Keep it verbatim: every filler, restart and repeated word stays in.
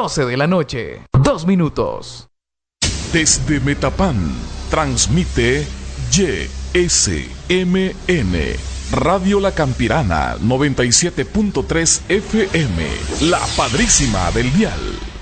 doce de la noche, dos minutos. Desde Metapán, transmite Y S M N, Radio La Campirana, noventa y siete punto tres F M, la padrísima del dial.